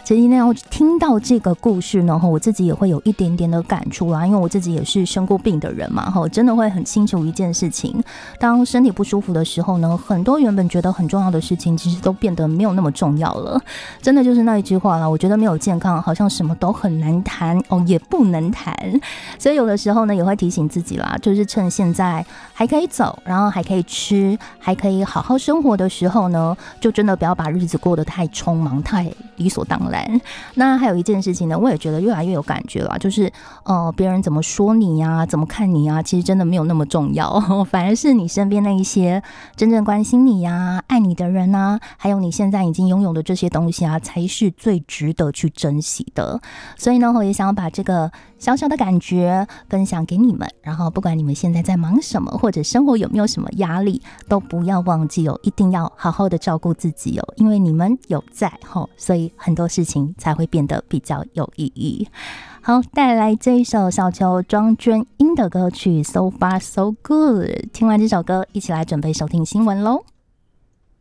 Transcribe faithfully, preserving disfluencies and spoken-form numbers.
其实呢，听到这个故事呢，我自己也会有一点点的感触啦，因为我自己也是生过病的人嘛，真的会很清楚一件事情，当身体不舒服的时候呢，很多原本觉得很重要的事情，其实都变得没有那么重要了。真的就是那一句话啦，我觉得没有健康，好像什么都很难谈哦，也不能谈。所以有的时候呢，也会提醒自己啦，就是趁现在还可以走，然后还可以吃，还可以好好生活的时候呢，就真的不要把日子过得太匆忙，太理所当然。那还有一件事情呢，我也觉得越来越有感觉了，就是呃，别人怎么说你呀、啊，怎么看你啊，其实真的没有那么重要，反而是你身边那一些真正关心你呀、啊、爱你的人啊，还有你现在已经拥有的这些东西啊，才是最值得去珍惜的。所以呢，我也想把这个小小的感觉分享给你们，然后不管你们现在在忙什么，或者生活有没有什么压力，都不要忘记哦，一定要好好的照顾自己哦，因为你们有在吼，所以很多事情才会变得比较有意义。好，带来这一首小球庄鵑瑛的歌曲 So Far So Good。 听完这首歌，一起来准备收听新闻咯。